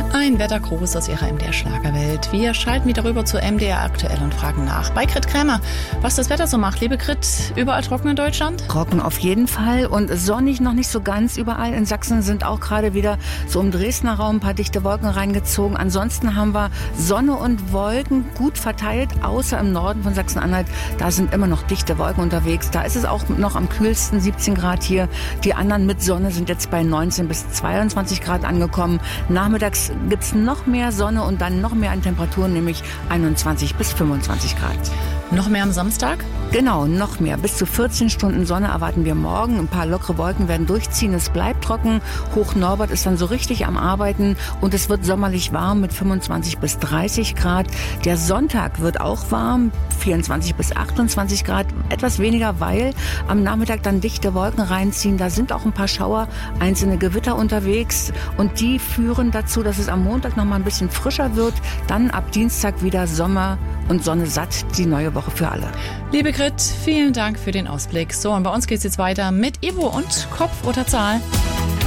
Ein Wettergruß aus Ihrer MDR-Schlagerwelt. Wir schalten wieder rüber zu MDR aktuell und fragen nach bei Grit Krämer, was das Wetter so macht. Liebe Grit, überall trocken in Deutschland? Trocken auf jeden Fall und sonnig noch nicht so ganz überall. In Sachsen sind auch gerade wieder so im Dresdner Raum ein paar dichte Wolken reingezogen. Ansonsten haben wir Sonne und Wolken gut verteilt, außer im Norden von Sachsen-Anhalt. Da sind immer noch dichte Wolken unterwegs. Da ist es auch noch am kühlsten, 17 Grad hier. Die anderen mit Sonne sind jetzt bei 19 bis 22 Grad angekommen. Nachmittags gibt es noch mehr Sonne und dann noch mehr an Temperaturen, nämlich 21 bis 25 Grad. Noch mehr am Samstag? Genau, noch mehr. Bis zu 14 Stunden Sonne erwarten wir morgen. Ein paar lockere Wolken werden durchziehen. Es bleibt trocken. Hochnorbert ist dann so richtig am Arbeiten und es wird sommerlich warm mit 25 bis 30 Grad. Der Sonntag wird auch warm, 24 bis 28 Grad. Etwas weniger, weil am Nachmittag dann dichte Wolken reinziehen. Da sind auch ein paar Schauer, einzelne Gewitter unterwegs und die führen dazu, dass es am Montag noch mal ein bisschen frischer wird. Dann ab Dienstag wieder Sommer und Sonne satt, die neue Woche für alle. Liebe Grit, vielen Dank für den Ausblick. So, und bei uns geht's jetzt weiter mit Ivo und Kopf oder Zahl.